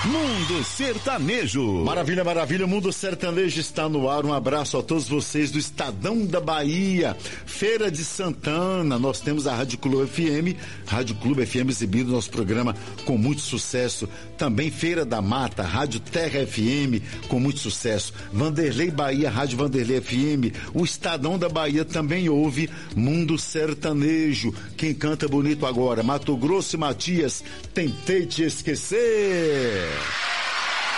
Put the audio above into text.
Mundo Sertanejo. Maravilha, maravilha, o Mundo Sertanejo está no ar. Um abraço a todos vocês do Estadão da Bahia, Feira de Santana. Nós temos a Rádio Clube FM exibindo nosso programa com muito sucesso. Também Feira da Mata, Rádio Terra FM com muito sucesso. Vanderlei Bahia, Rádio Vanderlei FM. O Estadão da Bahia também ouve Mundo Sertanejo. Quem canta bonito agora? Mato Grosso e Matias, Tentei Te Esquecer.